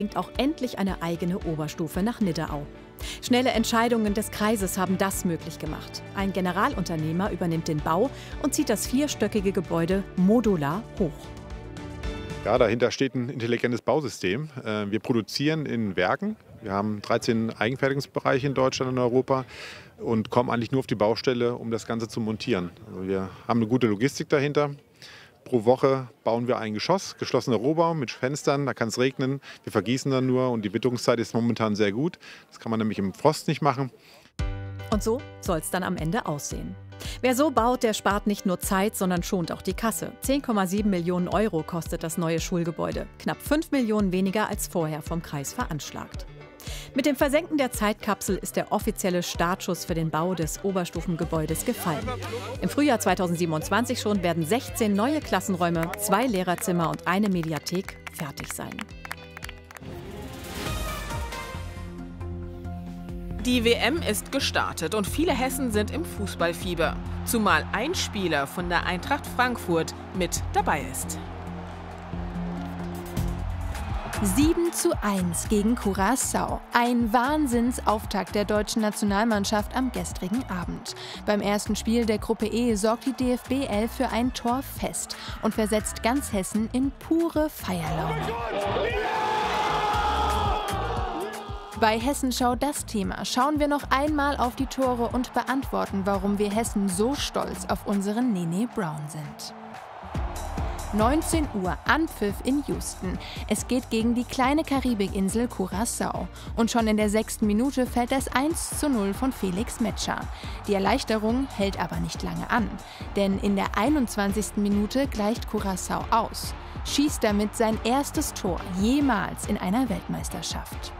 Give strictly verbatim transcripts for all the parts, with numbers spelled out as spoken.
auch endlich eine eigene Oberstufe nach Nidderau. Schnelle Entscheidungen des Kreises haben das möglich gemacht. Ein Generalunternehmer übernimmt den Bau und zieht das vierstöckige Gebäude modular hoch. Ja, dahinter steht ein intelligentes Bausystem. Wir produzieren in Werken. Wir haben dreizehn Eigenfertigungsbereiche in Deutschland und Europa und kommen eigentlich nur auf die Baustelle, um das Ganze zu montieren. Also wir haben eine gute Logistik dahinter. Pro Woche bauen wir ein Geschoss, geschlossener Rohbau mit Fenstern, da kann es regnen. Wir vergießen dann nur und die Witterungszeit ist momentan sehr gut. Das kann man nämlich im Frost nicht machen. Und so soll es dann am Ende aussehen. Wer so baut, der spart nicht nur Zeit, sondern schont auch die Kasse. zehn Komma sieben Millionen Euro kostet das neue Schulgebäude. Knapp fünf Millionen weniger als vorher vom Kreis veranschlagt. Mit dem Versenken der Zeitkapsel ist der offizielle Startschuss für den Bau des Oberstufengebäudes gefallen. Im Frühjahr zweitausendsiebenundzwanzig schon werden sechzehn neue Klassenräume, zwei Lehrerzimmer und eine Mediathek fertig sein. Die W M ist gestartet und viele Hessen sind im Fußballfieber. Zumal ein Spieler von der Eintracht Frankfurt mit dabei ist. sieben zu eins gegen Curaçao. Ein Wahnsinnsauftakt der deutschen Nationalmannschaft am gestrigen Abend. Beim ersten Spiel der Gruppe E sorgt die D F B elf für ein Torfest und versetzt ganz Hessen in pure Feierlaune. Bei Hessenschau das Thema schauen wir noch einmal auf die Tore und beantworten, warum wir Hessen so stolz auf unseren Nene Brown sind. neunzehn Uhr, Anpfiff in Houston. Es geht gegen die kleine Karibikinsel Curaçao. Und schon in der sechsten Minute fällt das eins zu null von Felix Metscher. Die Erleichterung hält aber nicht lange an. Denn in der einundzwanzigsten Minute gleicht Curaçao aus. Schießt damit sein erstes Tor jemals in einer Weltmeisterschaft.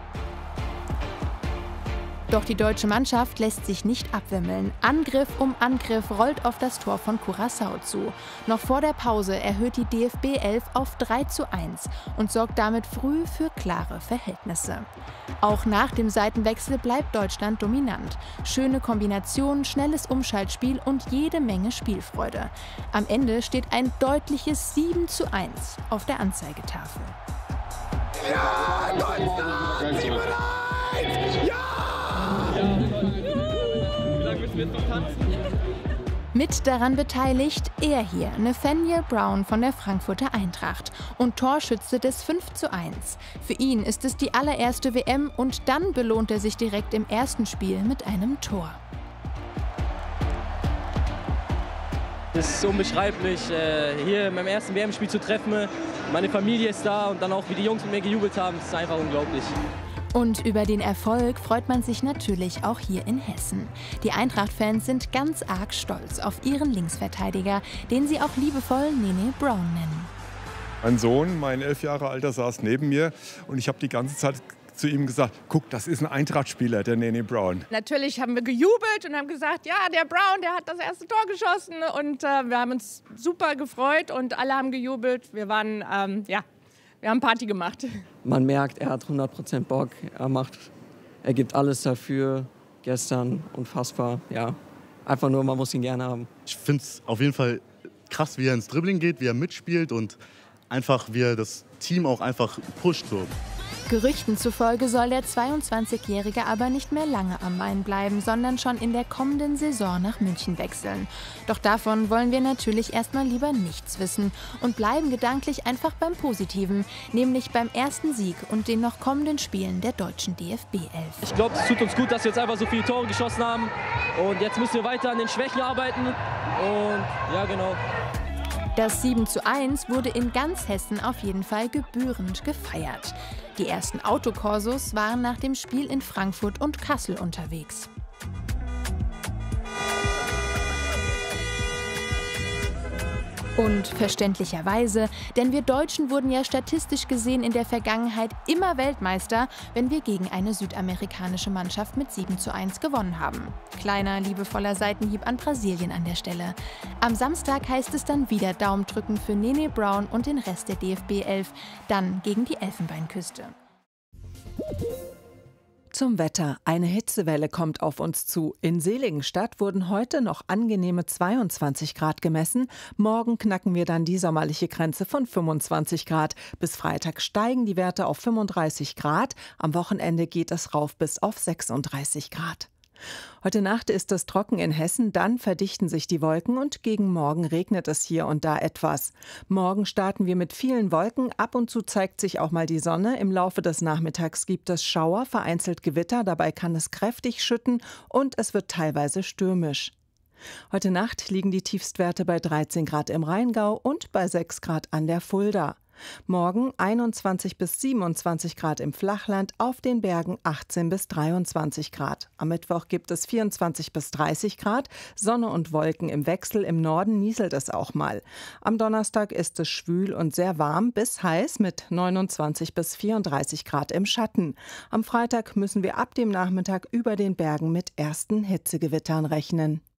Doch die deutsche Mannschaft lässt sich nicht abwimmeln. Angriff um Angriff rollt auf das Tor von Curaçao zu. Noch vor der Pause erhöht die D F B elf auf drei zu eins und sorgt damit früh für klare Verhältnisse. Auch nach dem Seitenwechsel bleibt Deutschland dominant. Schöne Kombinationen, schnelles Umschaltspiel und jede Menge Spielfreude. Am Ende steht ein deutliches sieben zu eins auf der Anzeigetafel. Ja, Deutschland! sieben zu eins! Ja! Wie lange müssen wir jetzt noch tanzen? Mit daran beteiligt er hier, Nathaniel Brown von der Frankfurter Eintracht und Torschütze des fünf zu eins. Für ihn ist es die allererste W M und dann belohnt er sich direkt im ersten Spiel mit einem Tor. Es ist unbeschreiblich, hier in meinem ersten W M-Spiel zu treffen. Meine Familie ist da und dann auch, wie die Jungs mit mir gejubelt haben, das ist einfach unglaublich. Und über den Erfolg freut man sich natürlich auch hier in Hessen. Die Eintracht-Fans sind ganz arg stolz auf ihren Linksverteidiger, den sie auch liebevoll Nene Brown nennen. Mein Sohn, mein elf Jahre alter, saß neben mir und ich habe die ganze Zeit zu ihm gesagt, guck, das ist ein Eintracht-Spieler, der Nene Brown. Natürlich haben wir gejubelt und haben gesagt, ja, der Brown, der hat das erste Tor geschossen und äh, wir haben uns super gefreut und alle haben gejubelt. Wir waren, ähm, ja, wir haben Party gemacht. Man merkt, er hat hundert Prozent Bock, er macht, er gibt alles dafür. Gestern unfassbar, ja, einfach nur, man muss ihn gerne haben. Ich finde es auf jeden Fall krass, wie er ins Dribbling geht, wie er mitspielt und einfach, wie er das Team auch einfach pusht. So. Gerüchten zufolge soll der zweiundzwanzigjährige aber nicht mehr lange am Main bleiben, sondern schon in der kommenden Saison nach München wechseln. Doch davon wollen wir natürlich erstmal lieber nichts wissen und bleiben gedanklich einfach beim Positiven, nämlich beim ersten Sieg und den noch kommenden Spielen der deutschen D F B elf. Ich glaube, es tut uns gut, dass wir jetzt einfach so viele Tore geschossen haben und jetzt müssen wir weiter an den Schwächen arbeiten und ja, genau. Das sieben zu eins wurde in ganz Hessen auf jeden Fall gebührend gefeiert. Die ersten Autokorsos waren nach dem Spiel in Frankfurt und Kassel unterwegs. Und verständlicherweise, denn wir Deutschen wurden ja statistisch gesehen in der Vergangenheit immer Weltmeister, wenn wir gegen eine südamerikanische Mannschaft mit sieben zu eins gewonnen haben. Kleiner, liebevoller Seitenhieb an Brasilien an der Stelle. Am Samstag heißt es dann wieder Daumen drücken für Nene Brown und den Rest der D F B elf, dann gegen die Elfenbeinküste. Zum Wetter. Eine Hitzewelle kommt auf uns zu. In Seligenstadt wurden heute noch angenehme zweiundzwanzig Grad gemessen. Morgen knacken wir dann die sommerliche Grenze von fünfundzwanzig Grad. Bis Freitag steigen die Werte auf fünfunddreißig Grad. Am Wochenende geht es rauf bis auf sechsunddreißig Grad. Heute Nacht ist es trocken in Hessen, dann verdichten sich die Wolken und gegen Morgen regnet es hier und da etwas. Morgen starten wir mit vielen Wolken, ab und zu zeigt sich auch mal die Sonne. Im Laufe des Nachmittags gibt es Schauer, vereinzelt Gewitter, dabei kann es kräftig schütten und es wird teilweise stürmisch. Heute Nacht liegen die Tiefstwerte bei dreizehn Grad im Rheingau und bei sechs Grad an der Fulda. Morgen einundzwanzig bis siebenundzwanzig Grad im Flachland, auf den Bergen achtzehn bis dreiundzwanzig Grad. Am Mittwoch gibt es vierundzwanzig bis dreißig Grad, Sonne und Wolken im Wechsel, im Norden nieselt es auch mal. Am Donnerstag ist es schwül und sehr warm bis heiß mit neunundzwanzig bis vierunddreißig Grad im Schatten. Am Freitag müssen wir ab dem Nachmittag über den Bergen mit ersten Hitzegewittern rechnen.